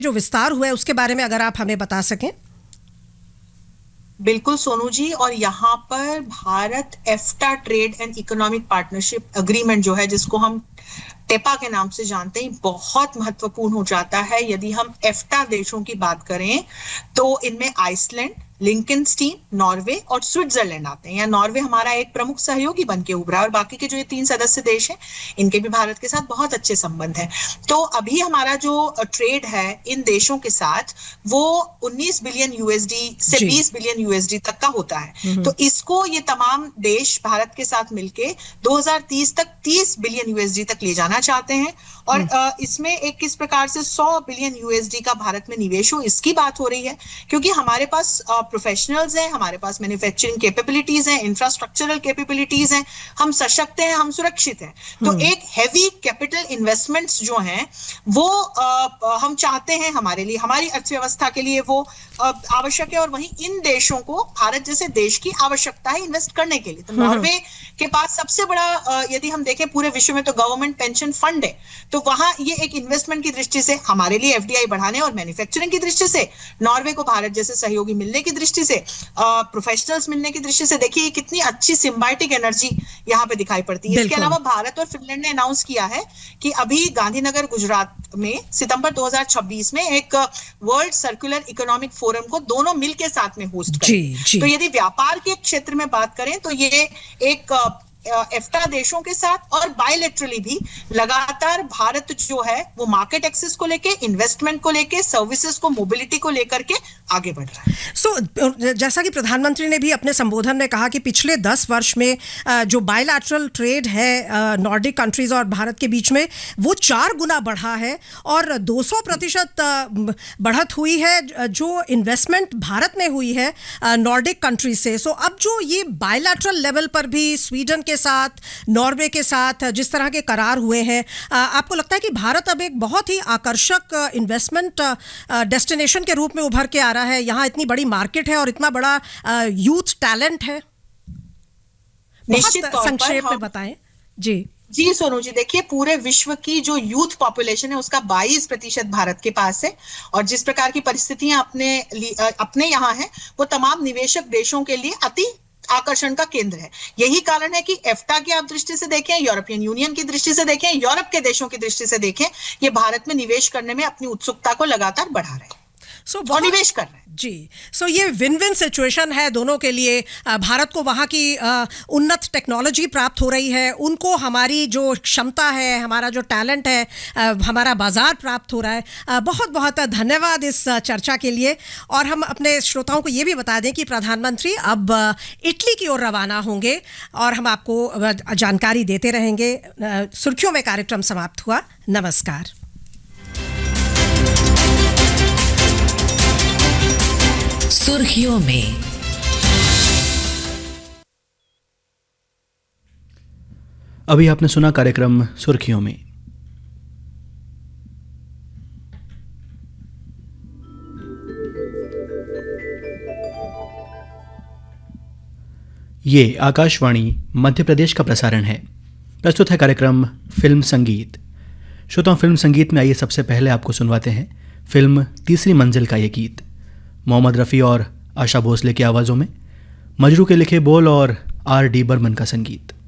जो विस्तार हुआ है उसके बारे में अगर आप हमें बता सकें। बिल्कुल सोनू जी, और यहाँ पर Bharat एफ्टा trade and economic partnership agreement जो है, जिसको हम टेपा के नाम से जानते हैं, बहुत महत्वपूर्ण हो जाता है। यदि हम एफ्टा देशों की बात करें तो इनमें आइसलैंड, लिंकनस्टीन, नॉर्वे और स्विट्जरलैंड आते हैं। या नॉर्वे हमारा एक प्रमुख सहयोगी बन के उभरा, और बाकी के जो ये 3 सदस्य देश हैं इनके भी भारत के साथ बहुत अच्छे संबंध हैं। तो अभी हमारा जो ट्रेड है इन देशों के साथ वो 19 बिलियन यूएसडी से 20 बिलियन यूएसडी तक का होता है। तो इसको ये तमाम देश भारत के साथ मिलके 2030 तक 30 बिलियन यूएसडी तक ले जाना चाहते हैं। और इसमें एक किस प्रकार से 100 बिलियन यूएसडी का भारत में निवेश हो, इसकी बात हो रही है, क्योंकि हमारे पास प्रोफेशनल्स हैं, हमारे पास मैन्युफैक्चरिंग कैपेबिलिटीज हैं, इंफ्रास्ट्रक्चरल कैपेबिलिटीज हैं, हम सशक्त हैं, हम सुरक्षित हैं। तो एक हैवी कैपिटल इन्वेस्टमेंट्स जो हैं वो हम चाहते हैं हमारे लिए, हमारी अर्थव्यवस्था के लिए वो आवश्यक है। और वहीं इन देशों को भारत जैसे देश की आवश्यकता है इन्वेस्ट करने के लिए। तो नॉर्वे के पास सबसे बड़ा यदि हम देखें पूरे विश्व में तो गवर्नमेंट पेंशन फंड है। तो वहां ये एक इन्वेस्टमेंट की दृष्टि से हमारे लिए एफडीआई बढ़ाने और मैन्युफैक्चरिंग की दृष्टि से, नॉर्वे को भारत जैसे सहयोगी मिलने की दृष्टि से, प्रोफेशनल्स मिलने की दृष्टि से, देखिए कितनी अच्छी सिम्बायोटिक एनर्जी यहाँ पे दिखाई पड़ती है। इसके अलावा भारत और फिनलैंड ने अनाउंस किया है कि अभी गांधीनगर गुजरात में सितंबर 2026 में एक वर्ल्ड सर्कुलर इकोनॉमिक फोरम को दोनों मिलकर साथ में होस्ट करेंगे। तो यदि व्यापार के क्षेत्र में बात करें तो ये एक एफ्टा देशों के साथ और बायलैटरली भी लगातार भारत जो है वो मार्केट एक्सेस को लेके, इन्वेस्टमेंट को लेके, सर्विसेज को, मोबिलिटी को लेकर के आगे बढ़ रहा है। जैसा कि प्रधानमंत्री ने भी अपने संबोधन में कहा कि पिछले 10 वर्ष में जो बायलैटरल ट्रेड है नॉर्डिक कंट्रीज और भारत के बीच में वो 4 गुना बढ़ा है और 200% बढ़त हुई है जो इन्वेस्टमेंट भारत में हुई है नॉर्डिक कंट्रीज से। सो अब जो ये बायलैटरल लेवल पर भी स्वीडन के साथ, नॉर्वे के साथ जिस तरह के करार हुए हैं, आपको लगता है कि भारत अब एक बहुत ही आकर्षक इन्वेस्टमेंट डेस्टिनेशन के रूप में उभर के आ रहा है? यहाँ इतनी बड़ी मार्केट है और इतना बड़ा यूथ टैलेंट है। निश्चित तौर पर संक्षेप में बताएं जी सोनू जी, देखिए पूरे विश्व की जो यूथ पॉपुलेशन है उसका 22% भारत के पास है, और जिस प्रकार की परिस्थितियां अपने यहाँ है वो तमाम निवेशक देशों के लिए अति आकर्षण का केंद्र है। यही कारण है कि एफ्टा की आप दृष्टि से देखें, यूरोपियन यूनियन की दृष्टि से देखें, यूरोप के देशों की दृष्टि से देखें, ये भारत में निवेश करने में अपनी उत्सुकता को लगातार बढ़ा रहे हैं और निवेश कर रहे हैं। सो ये विन विन सिचुएशन है दोनों के लिए। भारत को वहाँ की उन्नत टेक्नोलॉजी प्राप्त हो रही है, उनको हमारी जो क्षमता है, हमारा जो टैलेंट है, हमारा बाजार प्राप्त हो रहा है। बहुत बहुत धन्यवाद इस चर्चा के लिए। और हम अपने श्रोताओं को ये भी बता दें कि प्रधानमंत्री अब इटली की ओर रवाना होंगे और हम आपको जानकारी देते रहेंगे। सुर्खियों में कार्यक्रम समाप्त हुआ। नमस्कार। सुर्खियों में अभी आपने सुना कार्यक्रम सुर्खियों में। ये आकाशवाणी मध्य प्रदेश का प्रसारण है। प्रस्तुत है कार्यक्रम फिल्म संगीत। श्रोताओं, फिल्म संगीत में आइए सबसे पहले आपको सुनवाते हैं फिल्म तीसरी मंजिल का ये गीत। मोहम्मद रफ़ी और आशा भोसले की आवाज़ों में, मजरू के लिखे बोल और R.D. बर्मन का संगीत।